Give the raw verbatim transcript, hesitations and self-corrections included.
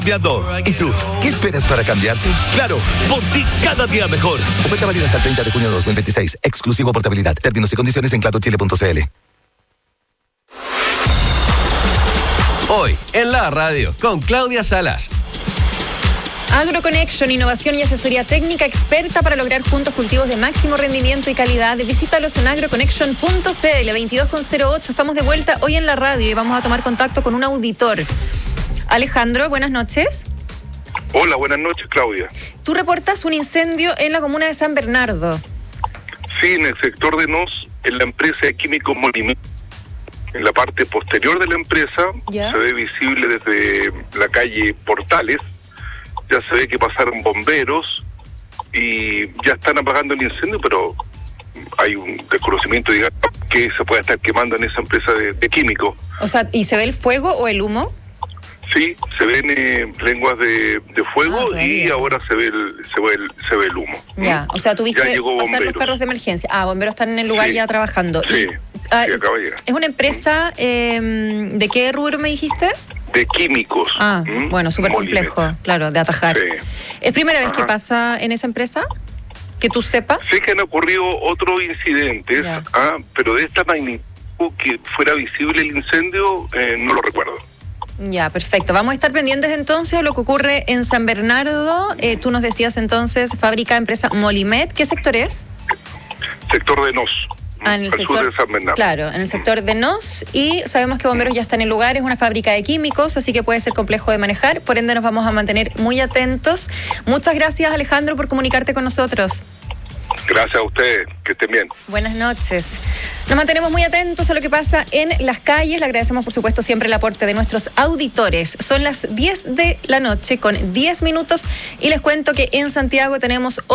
Cambiando. ¿Y tú? ¿Qué esperas para cambiarte? Claro, por ti cada día mejor. Oferta válida hasta el treinta de junio de dos mil veintiséis. Exclusivo portabilidad. Términos y condiciones en claro chile punto c l. Hoy, en la radio, con Claudia Salas. AgroConnection, innovación y asesoría técnica experta para lograr juntos cultivos de máximo rendimiento y calidad. Visítalos en agroconnection punto c l. veintidós con cero ocho. Estamos de vuelta hoy en la radio y vamos a tomar contacto con un auditor. Alejandro, buenas noches. Hola, buenas noches, Claudia. Tú reportas un incendio en la comuna de San Bernardo. Sí, en el sector de Nos, en la empresa de químicos Molimet. En la parte posterior de la empresa, ¿ya? Se ve visible desde la calle Portales. Ya se ve que pasaron bomberos y ya están apagando el incendio, pero hay un desconocimiento, digamos, que se puede estar quemando en esa empresa de, de químicos. O sea, ¿y se ve el fuego o el humo? Sí, se ven eh, lenguas de, de fuego ah, y ahora se ve el, se ve el, se ve el humo. Ya, o sea, tuviste que pasar los carros de emergencia. Ah, bomberos están en el lugar sí. ya trabajando. Sí, y, ah, sí, acaba de llegar. ¿Es una empresa eh, de qué rubro me dijiste? De químicos. Ah, ¿Mm? bueno, súper complejo, claro, de atajar. Sí. ¿Es primera Ajá. vez que pasa en esa empresa? ¿Que tú sepas? Sé que han ocurrido otros incidentes, ah, pero de esta magnitud que fuera visible el incendio, eh, no lo recuerdo. Ya, perfecto. Vamos a estar pendientes entonces de lo que ocurre en San Bernardo. Eh, tú nos decías entonces, fábrica, empresa Molimet. ¿Qué sector es? Sector de Nos. Ah, en el al sector, sur de San Bernardo. Claro, en el sector de Nos. Y sabemos que bomberos ya están en el lugar. Es una fábrica de químicos, así que puede ser complejo de manejar. Por ende, nos vamos a mantener muy atentos. Muchas gracias, Alejandro, por comunicarte con nosotros. Gracias a ustedes, que estén bien. Buenas noches. Nos mantenemos muy atentos a lo que pasa en las calles. Le agradecemos, por supuesto, siempre el aporte de nuestros auditores. Son las diez de la noche con diez minutos y les cuento que en Santiago tenemos